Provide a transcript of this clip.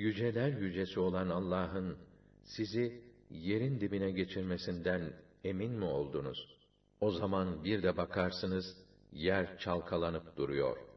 yüceler yücesi olan Allah'ın sizi yerin dibine geçirmesinden emin mi oldunuz? O zaman bir de bakarsınız yer çalkalanıp duruyor.